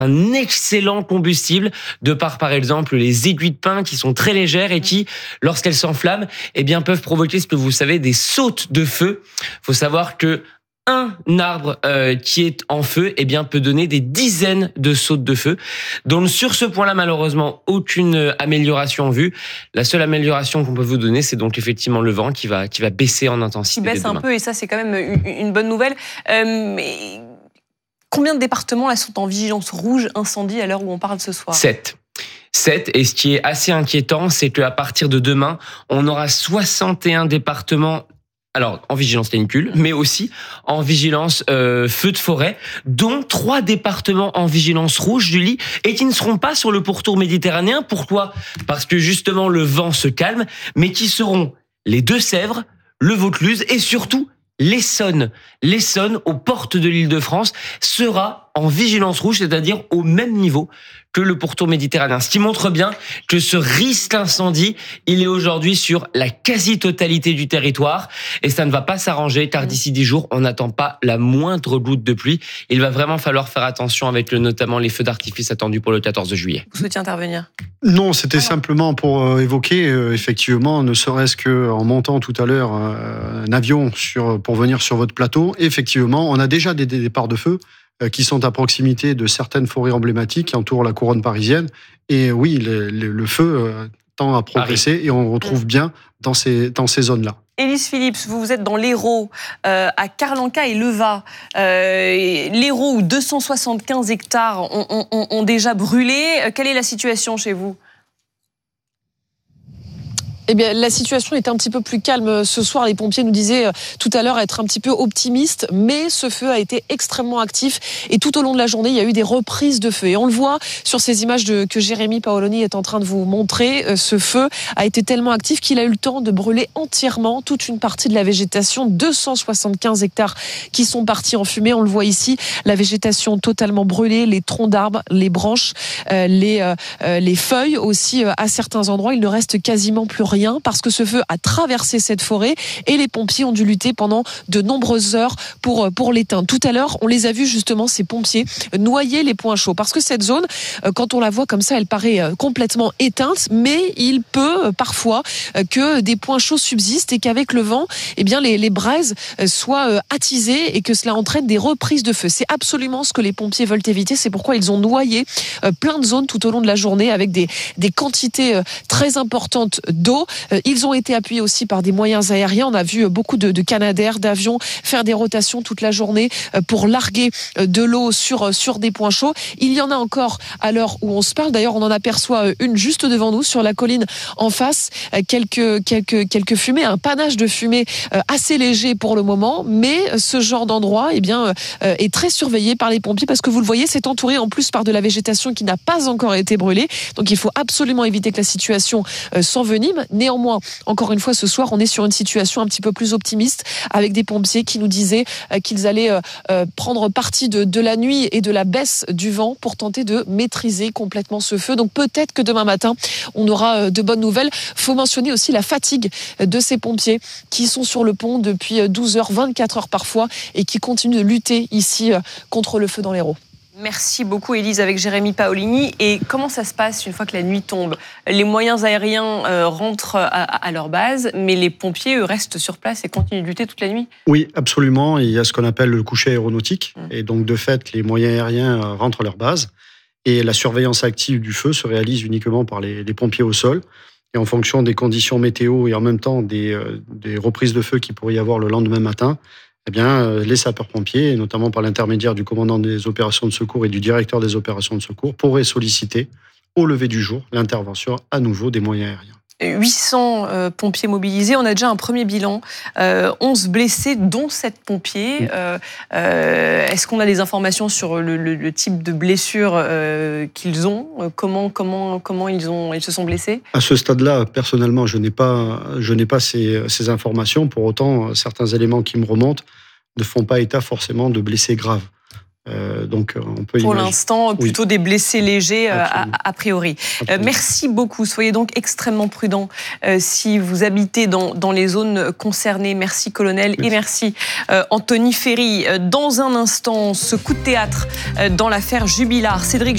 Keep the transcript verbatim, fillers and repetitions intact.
un excellent combustible de par, par exemple, les aiguilles de pin qui sont très légères et qui, lorsqu'elles s'enflamment, eh bien, peuvent provoquer ce que vous savez, des sautes de feu. Faut savoir que un arbre euh, qui est en feu, eh bien, peut donner des dizaines de sautes de feu. Donc, sur ce point-là, malheureusement, aucune amélioration en vue. La seule amélioration qu'on peut vous donner, c'est donc effectivement le vent qui va, qui va baisser en intensité. Qui baisse un peu, et ça, c'est quand même une, une bonne nouvelle. Euh, mais combien de départements là, sont en vigilance rouge incendie à l'heure où on parle ce soir ? Sept. sept. Et ce qui est assez inquiétant, c'est qu'à partir de demain, on aura soixante et un départements, alors en vigilance canicule, mais aussi en vigilance euh, feu de forêt, dont trois départements en vigilance rouge, Julie, et qui ne seront pas sur le pourtour méditerranéen. Pourquoi ? Parce que justement le vent se calme, mais qui seront les Deux-Sèvres, le Vaucluse et surtout l'Essonne. L'Essonne, aux portes de l'Île-de-France, sera en vigilance rouge, c'est-à-dire au même niveau que le pourtour méditerranéen. Ce qui montre bien que ce risque d'incendie, il est aujourd'hui sur la quasi-totalité du territoire. Et ça ne va pas s'arranger, car d'ici dix jours, on n'attend pas la moindre goutte de pluie. Il va vraiment falloir faire attention avec le, notamment les feux d'artifice attendus pour le quatorze juillet. Vous souhaitiez intervenir ? Non, c'était ah non. simplement pour euh, évoquer, euh, effectivement, ne serait-ce qu'en montant tout à l'heure euh, un avion sur, pour venir sur votre plateau, effectivement, on a déjà des, des départs de feu qui sont à proximité de certaines forêts emblématiques qui entourent la couronne parisienne. Et oui, le, le, le feu tend à progresser Paris. Et on retrouve bien dans ces, dans ces zones-là. Élise Phillips, vous êtes dans l'Hérault, euh, à Carlanca et Levas. Euh, L'Hérault, où deux cent soixante-quinze hectares ont, ont, ont déjà brûlé. Quelle est la situation chez vous ? Eh bien, la situation est un petit peu plus calme ce soir. Les pompiers nous disaient tout à l'heure être un petit peu optimistes, mais ce feu a été extrêmement actif et tout au long de la journée, il y a eu des reprises de feu. Et on le voit sur ces images de, que Jérémy Paoloni est en train de vous montrer. Ce feu a été tellement actif qu'il a eu le temps de brûler entièrement toute une partie de la végétation. deux cent soixante-quinze hectares qui sont partis en fumée. On le voit ici, la végétation totalement brûlée, les troncs d'arbres, les branches, euh, les, euh, les feuilles aussi. Euh, à certains endroits, il ne reste quasiment plus rien. Parce que ce feu a traversé cette forêt et les pompiers ont dû lutter pendant de nombreuses heures pour, pour l'éteindre. Tout à l'heure, on les a vus justement, ces pompiers, noyer les points chauds. Parce que cette zone, quand on la voit comme ça, elle paraît complètement éteinte, mais il peut parfois que des points chauds subsistent et qu'avec le vent, eh bien, les, les braises soient attisées et que cela entraîne des reprises de feu. C'est absolument ce que les pompiers veulent éviter. C'est pourquoi ils ont noyé plein de zones tout au long de la journée avec des, des quantités très importantes d'eau. Ils ont été appuyés aussi par des moyens aériens. On a vu beaucoup de, de canadaires, d'avions faire des rotations toute la journée pour larguer de l'eau sur, sur des points chauds. Il y en a encore à l'heure où on se parle. D'ailleurs, on en aperçoit une juste devant nous, sur la colline en face. Quelques, quelques, quelques fumées, un panache de fumée assez léger pour le moment. Mais ce genre d'endroit eh bien, est très surveillé par les pompiers parce que vous le voyez, c'est entouré en plus par de la végétation qui n'a pas encore été brûlée. Donc il faut absolument éviter que la situation s'envenime. Néanmoins, encore une fois, ce soir, on est sur une situation un petit peu plus optimiste avec des pompiers qui nous disaient qu'ils allaient prendre parti de, de la nuit et de la baisse du vent pour tenter de maîtriser complètement ce feu. Donc peut-être que demain matin, on aura de bonnes nouvelles. Il faut mentionner aussi la fatigue de ces pompiers qui sont sur le pont depuis douze heures, vingt-quatre heures parfois et qui continuent de lutter ici contre le feu dans l'Hérault. Merci beaucoup, Élise, avec Jérémy Paolini. Et comment ça se passe une fois que la nuit tombe ? Les moyens aériens euh, rentrent à, à leur base, mais les pompiers, eux, restent sur place et continuent de lutter toute la nuit ? Oui, absolument. Il y a ce qu'on appelle le coucher aéronautique. Mmh. Et donc, de fait, les moyens aériens rentrent à leur base. Et la surveillance active du feu se réalise uniquement par les, les pompiers au sol. Et en fonction des conditions météo et en même temps des, euh, des reprises de feu qu'il pourrait y avoir le lendemain matin, eh bien, les sapeurs-pompiers, notamment par l'intermédiaire du commandant des opérations de secours et du directeur des opérations de secours, pourraient solliciter, au lever du jour, l'intervention à nouveau des moyens aériens. huit cents euh, pompiers mobilisés, on a déjà un premier bilan, euh, onze blessés, dont sept pompiers. Euh, euh, est-ce qu'on a des informations sur le, le, le type de blessures euh, qu'ils ont ? Comment, comment, comment ils, ont, ils se sont blessés ? À ce stade-là, personnellement, je n'ai pas, je n'ai pas ces, ces informations. Pour autant, certains éléments qui me remontent ne font pas état forcément de blessés graves. Euh, donc on peut Pour imaginer... l'instant, plutôt oui. des blessés légers euh, a, a priori. Euh, merci beaucoup. Soyez donc extrêmement prudents euh, si vous habitez dans, dans les zones concernées. Merci colonel merci. Et merci euh, Anthony Ferry. Dans un instant, ce coup de théâtre euh, dans l'affaire Jubilard. Cédric